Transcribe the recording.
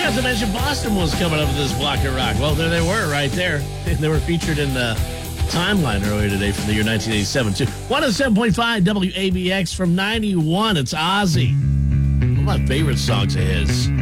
forgot to mention Boston was coming up with this block of rock. Well, there they were right there. They were featured in the timeline earlier today from the year 1987, too. 107.5 WABX from 91. It's Ozzy. One of my favorite songs of his.